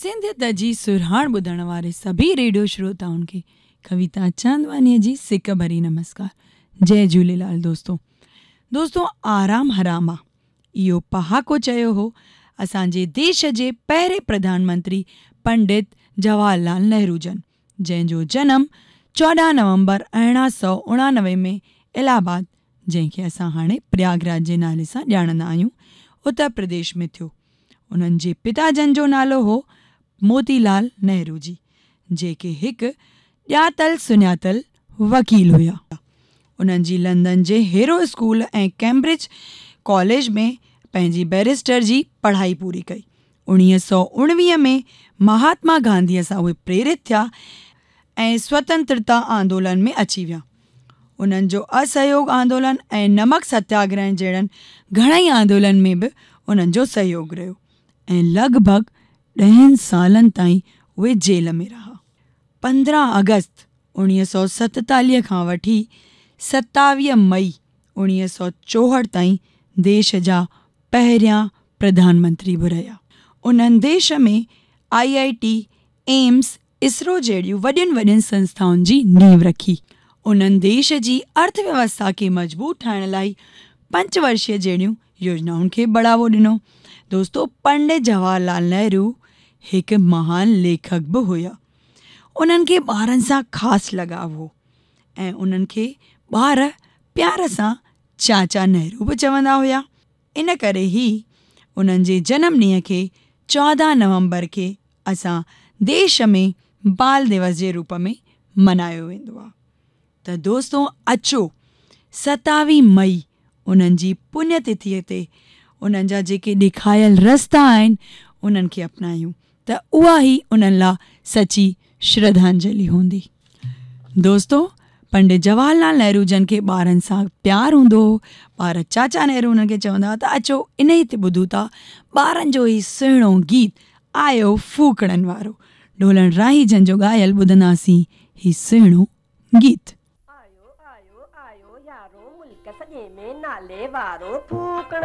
सिंधियत जी सुरहाण ॿुधण वारे सभी रेडियो श्रोताउनि खे कविता चांदवानीअ जी सिक भरी नमस्कार। जय झूलेलाल दोस्तों आराम हराम आहे इहो पहाको चयो हो असांजे देश जे पहिरें प्रधानमंत्री पंडित जवाहरलाल नेहरू जन, जंहिंजो जनम 14 नवंबर 1889 में इलाहाबाद, जंहिंखे असां हाणे प्रयागराज जे नाले सां ॼाणंदा आहियूं, उत्तर प्रदेश में थियो। उन्हनि जे पिताजन जो नालो हो मोतीलाल नेहरू जी, जेके हिकु ॼातल सुञातल वकील हुया। उन्हनि जी लंदन जे हेरो स्कूल ऐं कैम्ब्रिज कॉलेज में पंहिंजी बैरिस्टर जी पढ़ाई पूरी कई। 1919 में महात्मा गांधीअ सां उहे प्रेरित थिया ऐं स्वतंत्रता आंदोलन में अची विया। उन्हनि जो असहयोग आंदोलन ऐं नमक सत्याग्रह जहिड़नि घणई आंदोलन में बि उन्हनि जो सहयोग रहियो ऐं लॻभॻि 10 सालनि ताईं उहे जेल में रहा। 15 अगस्त 1947 खां वठी 27 मई 1964 ताईं देश जा पहिरियां प्रधानमंत्री बि रहिया। उन्हनि देश में IIT, एम्स, इसरो जहिड़ियूं वॾियुनि संस्थाउनि जी नींव रखी। उन्हनि देश जी अर्थव्यवस्था खे मजबूत ठाहिण लाइ पंचवर्षीय जहिड़ियूं योजनाउनि खे बढ़ावो ॾिनो। दोस्तों, पंडित जवाहरलाल नेहरू हिकु महान लेखक बि हुया। उन्हनि खे ॿारनि सां ख़ासि लॻाव हो ऐं उन्हनि खे ॿार प्यार सां चाचा नेहरू बि चवंदा हुया। इन करे ई उन्हनि जे जनम ॾींहं खे 14 नवंबर खे असां देश में बाल दिवस जे रूप में मल्हायो वेंदो आहे। त दोस्तों, अचो 27 मई उन्हनि जी पुण्यतिथीअ ते उन्हनि जा जेके ॾेखारियल रस्ता आहिनि उन्हनि खे अपनायूं, त उहा ई उन्हनि लाइ सची श्रद्धांजलि हूंदी। दोस्तों, पंडित जवाहरलाल नेहरू जन खे ॿारनि सां प्यार हूंदो हो। ॿार चाचा नेहरू उन्हनि खे चवंदा हुआ। त अचो इन ई ते ॿुधूं था ॿारनि जो ई सुहिणो गीत आयो फूकड़नि वारो। ढोलण राही जन जो ॻायल ॿुधंदासीं ही सुहिणो गीत। आयो आयो आयो यारो मुल्क सॼे में नाले वारो फूकण